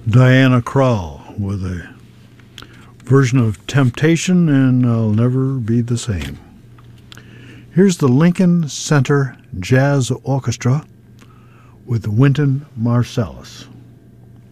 Diana Krall with a version of Temptation and I'll Never Be the Same. Here's the Lincoln Center Jazz Orchestra with Wynton Marsalis.